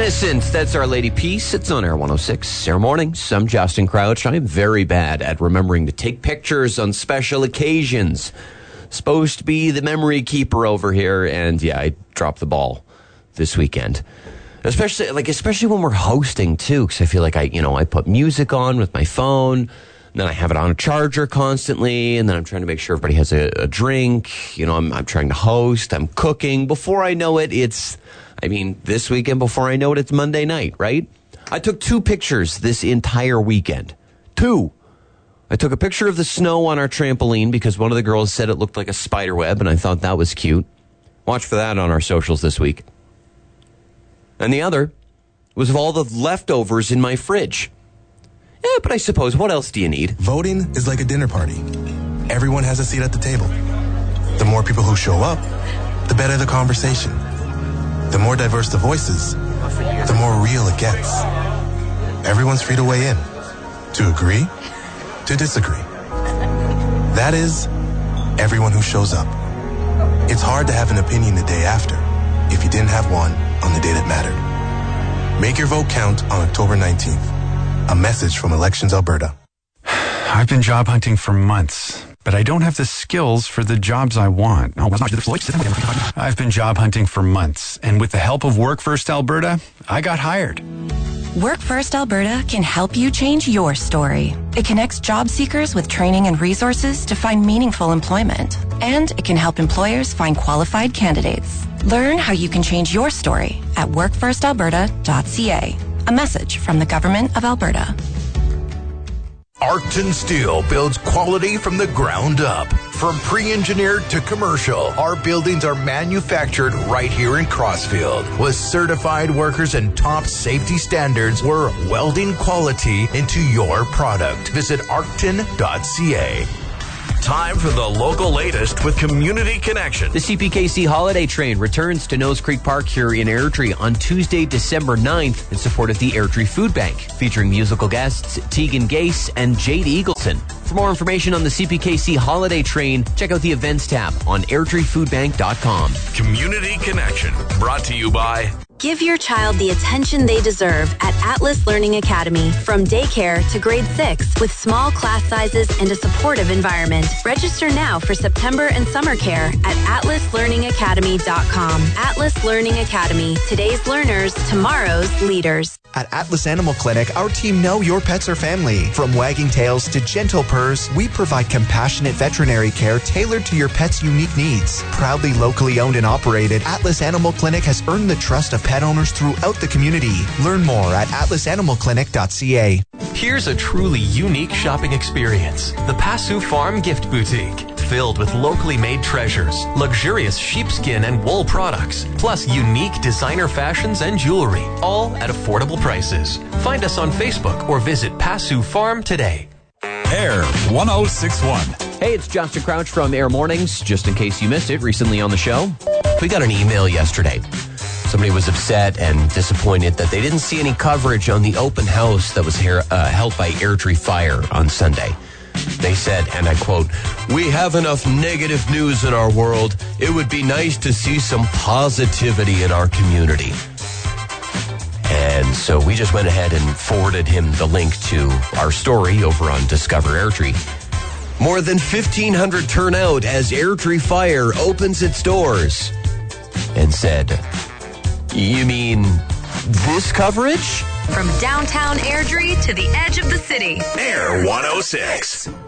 Innocent, that's Our Lady Peace. It's on Air 106. Air Mornings. I'm Justin Crouch. I am very bad at remembering to take pictures on special occasions. Supposed to be the memory keeper over here, and yeah, I dropped the ball this weekend. Especially when we're hosting too, because I feel like I put music on with my phone, and then I have it on a charger constantly, and then I'm trying to make sure everybody has a drink. I'm trying to host. I'm cooking. Before I know it, this weekend, before I know it, it's Monday night, right? I took 2 pictures this entire weekend. 2. I took a picture of the snow on our trampoline because one of the girls said it looked like a spider web, and I thought that was cute. Watch for that on our socials this week. And the other was of all the leftovers in my fridge. Yeah, but I suppose, what else do you need? Voting is like a dinner party. Everyone has a seat at the table. The more people who show up, the better the conversation. The more diverse the voices, the more real it gets. Everyone's free to weigh in. To agree, to disagree. That is, everyone who shows up. It's hard to have an opinion the day after if you didn't have one on the day that mattered. Make your vote count on October 19th. A message from Elections Alberta. I've been job hunting for months, but I don't have the skills for the jobs I want. I've been job hunting for months, and with the help of Work First Alberta, I got hired. Work First Alberta can help you change your story. It connects job seekers with training and resources to find meaningful employment. And it can help employers find qualified candidates. Learn how you can change your story at workfirstalberta.ca. A message from the Government of Alberta. Arcton Steel builds quality from the ground up. From pre-engineered to commercial, our buildings are manufactured right here in Crossfield. With certified workers and top safety standards, we're welding quality into your product. Visit arcton.ca. Time for the local latest with Community Connection. The CPKC Holiday Train returns to Nose Creek Park here in Airdrie on Tuesday, December 9th in support of the Airdrie Food Bank, featuring musical guests Tegan Gase and Jade Eagleson. For more information on the CPKC Holiday Train, check out the events tab on airdriefoodbank.com. Community Connection, brought to you by... Give your child the attention they deserve at Atlas Learning Academy. From daycare to grade 6 with small class sizes and a supportive environment. Register now for September and summer care at atlaslearningacademy.com. Atlas Learning Academy. Today's learners, tomorrow's leaders. At Atlas Animal Clinic, our team know your pets are family. From wagging tails to gentle purrs, we provide compassionate veterinary care tailored to your pet's unique needs. Proudly locally owned and operated, Atlas Animal Clinic has earned the trust of pet owners throughout the community. Learn more at atlasanimalclinic.ca. Here's a truly unique shopping experience. The Passu Farm Gift Boutique. Filled with locally made treasures, luxurious sheepskin and wool products, plus unique designer fashions and jewelry, all at affordable prices. Find us on Facebook or visit Passu Farm today. Air 1061. Hey, it's Justin Crouch from Air Mornings. Just in case you missed it recently on the show, we got an email yesterday. Somebody was upset and disappointed that they didn't see any coverage on the open house that was held by Airdrie Fire on Sunday. They said, and I quote, "We have enough negative news in our world. It would be nice to see some positivity in our community." And so we just went ahead and forwarded him the link to our story over on Discover Airdrie. More than 1,500 turn out as Airdrie Fire opens its doors. And said, "You mean this coverage?" From downtown Airdrie to the edge of the city. Air 106.